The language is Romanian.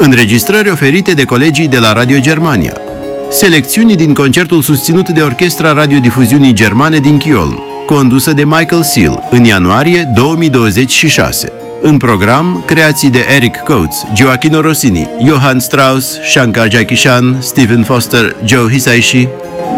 Înregistrări oferite de colegii de la Radio Germania. Selecțiuni din concertul susținut de Orchestra Radiodifuziunii Germane din Köln, condusă de Michael Seal, în ianuarie 2026. În program, creații de Eric Coates, Gioachino Rossini, Johann Strauss, Shankar Jaikishan, Stephen Foster, Joe Hisaishi,